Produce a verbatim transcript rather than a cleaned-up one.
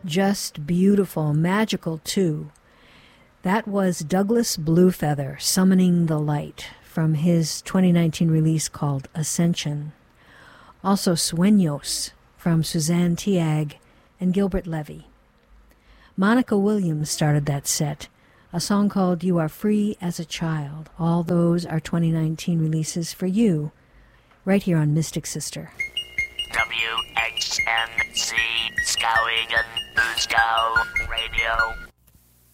just beautiful, magical too. That was Douglas Bluefeather, Summoning the Light, from his twenty nineteen release called Ascension. Also Sueños, from Suzanne Tiag and Gilbert Levy. Monica Williams started that set, a song called You Are Free as a Child. All those are twenty nineteen releases for you, right here on Mystic Sister. W X N C Skowhegan Fusco Radio.